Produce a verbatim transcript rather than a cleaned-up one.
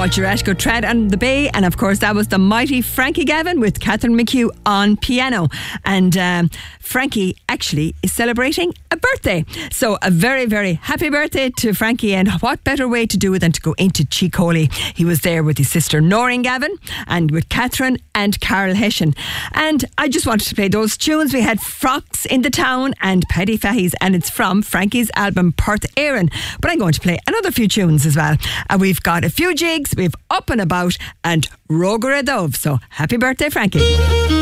Walter Ashko Tread on the Bay, and of course that was the mighty Frankie Gavin with Catherine McHugh on piano. And um, Frankie actually is celebrating a birthday, so a very very happy birthday to Frankie. And what better way to do it than to go into Cheekoli. He was there with his sister Noreen Gavin and with Catherine and Carol Hession. And I just wanted to play those tunes. We had Frocks in the Town and Paddy Fahey's, and it's from Frankie's album Perth Éireann. But I'm going to play another few tunes as well. And we've got a few jigs, we've Up and About and Roger a Dove. So happy birthday, Frankie.